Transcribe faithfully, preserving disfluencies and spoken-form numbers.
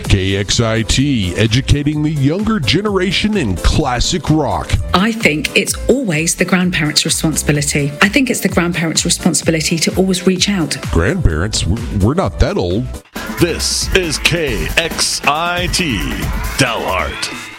K X I T, educating the younger generation in classic rock. I think it's always the grandparents' responsibility. I think it's the grandparents' responsibility to always reach out. Grandparents? We're not that old. This is K X I T, Dalhart.